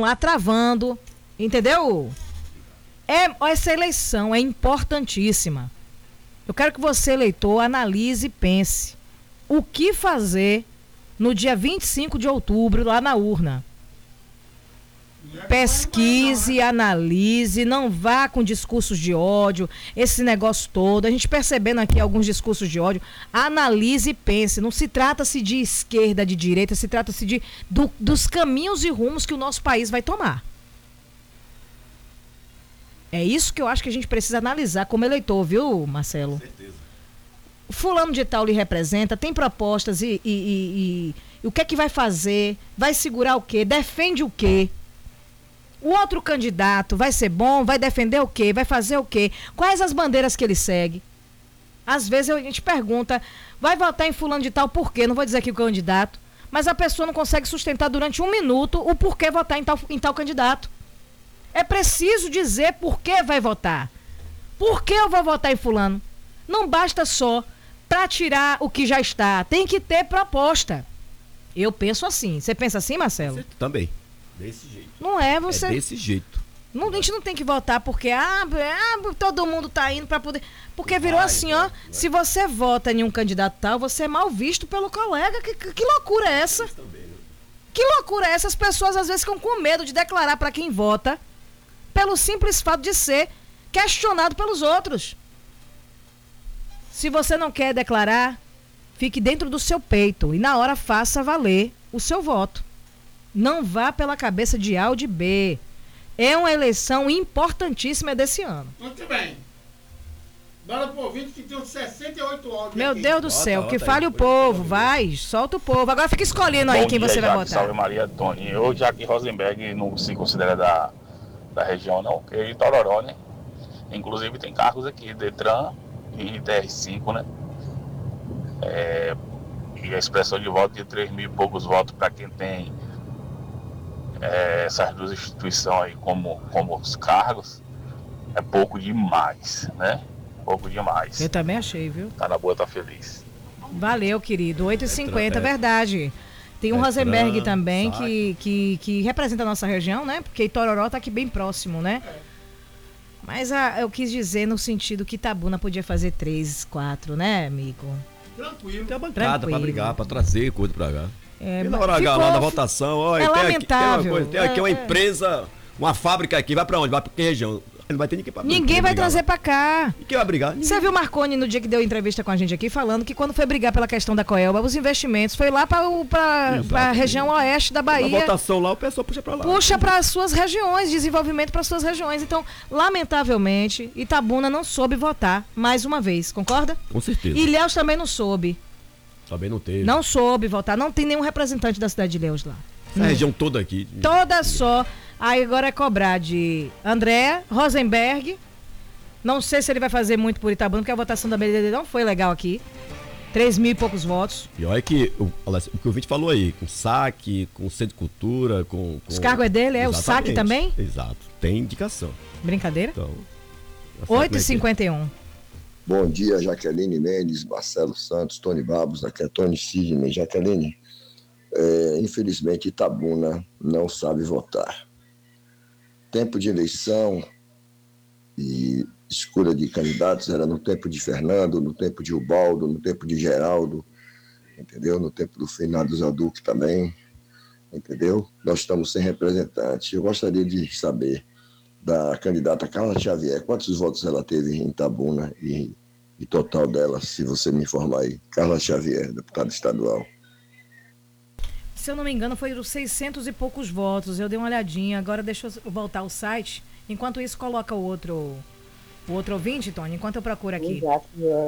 lá travando, entendeu? Essa eleição é importantíssima. Eu quero que você, eleitor, analise e pense o que fazer no dia 25 de outubro lá na urna. Pesquise, analise, não vá com discursos de ódio, esse negócio todo. A gente percebendo aqui alguns discursos de ódio, analise e pense. Não se trata-se de esquerda, de direita, se trata-se dos caminhos e rumos que o nosso país vai tomar. É isso que eu acho que a gente precisa analisar como eleitor, viu, Marcelo? Com certeza. Fulano de tal lhe representa, tem propostas e o que é que vai fazer? Vai segurar o quê? Defende o quê? O outro candidato vai ser bom? Vai defender o quê? Vai fazer o quê? Quais as bandeiras que ele segue? Às vezes a gente pergunta, vai votar em fulano de tal por quê? Não vou dizer aqui o candidato, mas a pessoa não consegue sustentar durante 1 minuto o porquê votar em tal candidato. É preciso dizer por que vai votar. Por que eu vou votar em fulano? Não basta só para tirar o que já está. Tem que ter proposta. Eu penso assim. Você pensa assim, Marcelo? Você também. Desse jeito. Não é você. É desse jeito. Não, a gente não tem que votar porque todo mundo tá indo para poder. Porque virou assim, ó. Se você vota em um candidato tal, você é mal visto pelo colega. Que loucura é essa? Que loucura é essa? As pessoas às vezes ficam com medo de declarar para quem vota pelo simples fato de ser questionado pelos outros. Se você não quer declarar, fique dentro do seu peito e na hora faça valer o seu voto. Não vá pela cabeça de A ou de B. É uma eleição importantíssima desse ano. Muito bem. Bora pro ouvinte que tem uns 68 áudios. Meu aqui. Deus do céu, que fale o povo, vai, solta o povo. Agora fica escolhendo aí quem você vai votar. Salve Maria, Tony. Eu, já que Rosenberg não se considera da região, não, porque é de Tororó, né? Inclusive tem carros aqui, Detran e TR5, né? E a expressão de voto de 3 mil e poucos votos para quem tem essas duas instituições aí como os cargos, é pouco demais, né? Pouco demais. Eu também achei, viu? Tá na boa, tá feliz. Valeu, querido. 8h50, verdade. Tem um Rosenberg também que representa a nossa região, né? Porque Itororó tá aqui bem próximo, né? Mas eu quis dizer no sentido que Itabuna podia fazer 3, 4, né, amigo? Tranquilo. Tem a bancada pra brigar, pra trazer coisa pra cá. E na hora ficou, lá na votação, ó, lamentável. Tem aqui uma empresa, uma fábrica aqui, vai pra onde? Vai pra que região? Não vai ter ninguém pra Ninguém vai trazer lá. Pra cá. E quem vai brigar? Você viu o Marconi no dia que deu entrevista com a gente aqui, falando que quando foi brigar pela questão da Coelba, os investimentos foi lá pra região oeste da Bahia. Na votação lá, o pessoal puxa pra lá. Puxa para as suas regiões, desenvolvimento para as suas regiões. Então, lamentavelmente, Itabuna não soube votar mais uma vez, concorda? Com certeza. E Ilhéus também não soube. Também não teve. Não soube votar, não tem nenhum representante da cidade de Ilhéus lá. A região toda aqui. Toda só. Aí agora é cobrar de André, Rosenberg. Não sei se ele vai fazer muito por Itabuna, porque a votação da BDD não foi legal aqui. 3 mil e poucos votos. E olha que o que o Vinte falou aí, com saque, com centro de cultura, com... Os cargos é dele, é? O saque também? Exato, tem indicação. Brincadeira? Então, 8h51. Bom dia, Jaqueline Mendes, Marcelo Santos, Tony Babos, aqui é Tony Sidney. Jaqueline, infelizmente Itabuna não sabe votar. Tempo de eleição e escolha de candidatos era no tempo de Fernando, no tempo de Ubaldo, no tempo de Geraldo, entendeu? No tempo do finado Zaduque também, entendeu? Nós estamos sem representantes. Eu gostaria de saber da candidata Carla Xavier, quantos votos ela teve em Itabuna e total dela, se você me informar aí. Carla Xavier, deputada estadual. Se eu não me engano, foi os 600 e poucos votos. Eu dei uma olhadinha. Agora deixa eu voltar ao site. Enquanto isso, coloca o outro ouvinte, Tony, enquanto eu procuro aqui. Exato.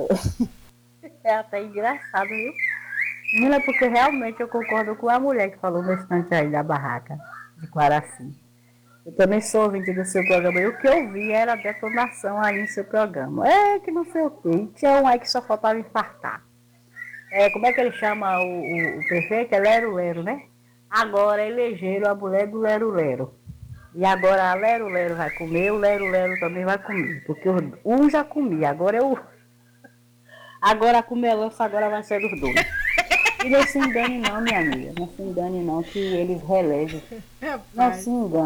É até engraçado, viu? Não é porque realmente eu concordo com a mulher que falou no instante aí da barraca de Quaraci. Eu também sou ouvinte do seu programa. E o que eu vi era a detonação aí no seu programa. Que não sei o quê. Tinha um aí que só faltava infartar. Como é que ele chama o prefeito? É Lero Lero, né? Agora elegeram a mulher do Lero Lero. E agora a Lero Lero vai comer, o Lero Lero também vai comer. Porque um já comia, agora agora a comelança agora vai ser dos dois. E não se engane não, minha amiga. Não se engane não, que eles relegem. Não se engane.